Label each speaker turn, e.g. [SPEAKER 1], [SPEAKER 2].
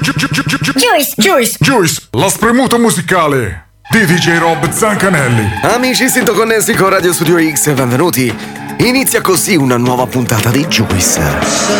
[SPEAKER 1] Juice, la spremuta musicale di DJ Rob Zancanelli.
[SPEAKER 2] Amici sintoconnessi con Radio Studio X, benvenuti. Inizia così una nuova puntata di Juice.